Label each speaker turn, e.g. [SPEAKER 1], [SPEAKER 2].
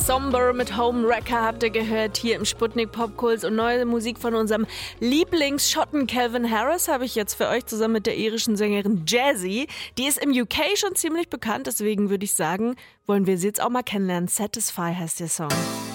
[SPEAKER 1] Somber mit Homewrecker habt ihr gehört hier im Sputnik Popkult und neue Musik von unserem Lieblingsschotten Calvin Harris habe ich jetzt für euch zusammen mit der irischen Sängerin Jazzy. Die ist im UK schon ziemlich bekannt, deswegen würde ich sagen, wollen wir sie jetzt auch mal kennenlernen. Satisfy heißt der Song.